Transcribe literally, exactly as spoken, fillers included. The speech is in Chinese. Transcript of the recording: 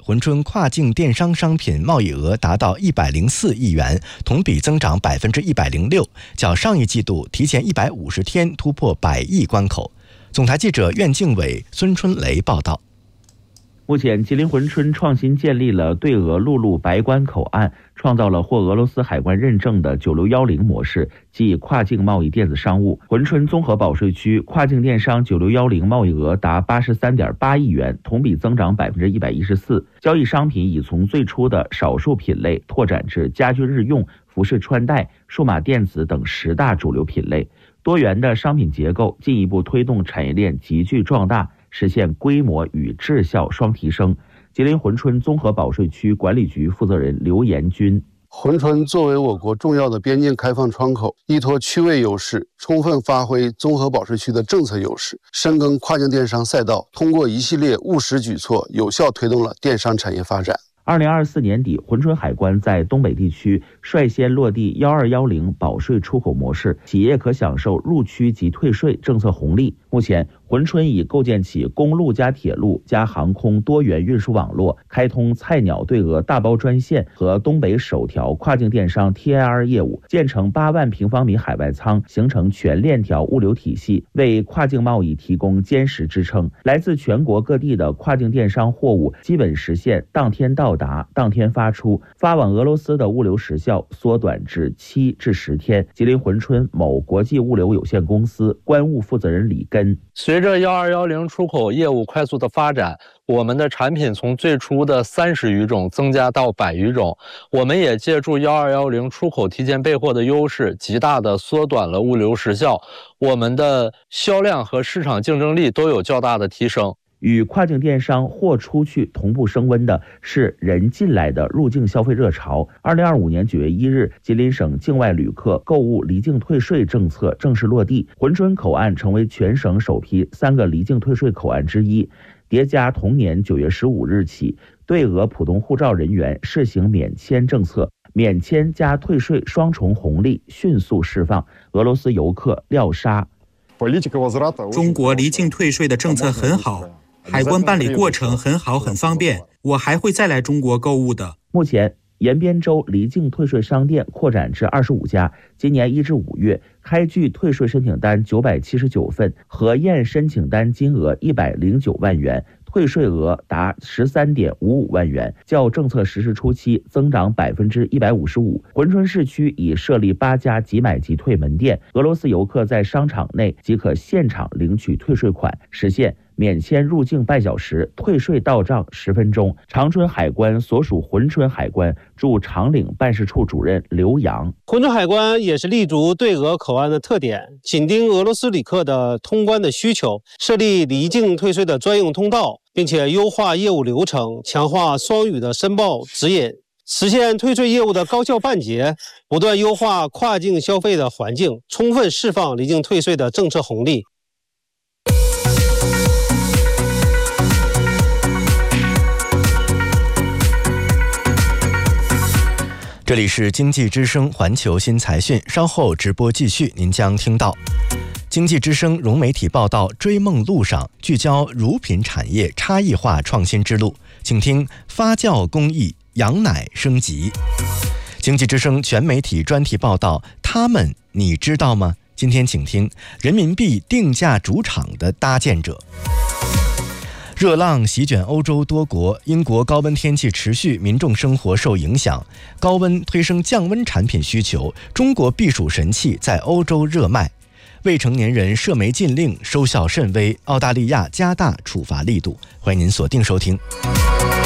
珲春跨境电商商品贸易额达到一百零四亿元，同比增长百分之一百零六，较上一季度提前一百五十天突破百亿关口。总台记者苑敬伟、孙春雷报道。 目前，吉林珲春创新建立了对俄陆路白关口岸，创造了获俄罗斯海关认证的九六一零模式，即跨境贸易电子商务。珲春综合保税区跨境电商九六一零贸易额达八十三点八亿元，同比增长百分之一百一十四。交易商品已从最初的少数品类拓展至家居日用、服饰穿戴、数码电子等十大主流品类。多元的商品结构进一步推动产业链急剧壮大，实现规模与质效双提升。吉林珲春综合保税区管理局负责人刘延军： 珲春作为我国重要的边境开放窗口，依托区位优势，充分发挥综合保税区的政策优势，深耕跨境电商赛道，通过一系列务实举措，有效推动了电商产业发展。 二零二四年底，珲春海关在东北地区率先落地一二一零保税出口模式，企业可享受入区及退税政策红利。目前，珲春已构建起公路加铁路加航空多元运输网络，开通菜鸟对俄大包专线和东北首条跨境电商 T I R 业务，建成八万平方米海外仓，形成全链条物流体系，为跨境贸易提供坚实支撑。来自全国各地的跨境电商货物基本实现当天到达、当天发出，发往俄罗斯的物流时效缩短至七至十天。吉林珲春某国际物流有限公司关务负责人李根： 随着一二一零出口业务快速的发展，我们的产品从最初的三十余种增加到百余种。我们也借助一二一零出口提前备货的优势，极大的缩短了物流时效，我们的销量和市场竞争力都有较大的提升。 与跨境电商货出去同步升温的是人进来的入境消费热潮。二零二五年九月一日，吉林省境外旅客购物离境退税政策正式落地，珲春口岸成为全省首批三个离境退税口岸之一。叠加同年九月十五日起，对俄普通护照人员试行免签政策，免签加退税双重红利迅速释放，俄罗斯游客廖沙： 中国离境退税的政策很好，海关办理过程很好很方便，我还会再来中国购物的。 目前延边州离境退税商店扩展至二十五家，今年一至五月开具退税申请单九百七十九份，核验申请单金额一百零九万元，退税额达十三点五五万元，较政策实施初期增长百分之一百五十五。珲春市区已设立八家即买即退门店，俄罗斯游客在商场内即可现场领取退税款，实现免签入境半小时，退税到账十分钟。长春海关所属珲春海关驻长岭办事处主任刘洋： 珲春海关也是立足对俄口岸的特点，紧盯俄罗斯旅客的通关的需求，设立离境退税的专用通道，并且优化业务流程，强化双语的申报指引，实现退税业务的高效办结，不断优化跨境消费的环境，充分释放离境退税的政策红利。 这里是经济之声环球新财讯，稍后直播继续，您将听到经济之声融媒体报道追梦路上，聚焦乳品产业差异化创新之路，请听发酵工艺羊奶升级。经济之声全媒体专题报道他们你知道吗？今天请听人民币定价主场的搭建者。热浪席卷欧洲多国，英国高温天气持续，民众生活受影响。高温推升降温产品需求，中国避暑神器在欧洲热卖。未成年人涉媒禁令收效甚微，澳大利亚加大处罚力度。欢迎您锁定收听。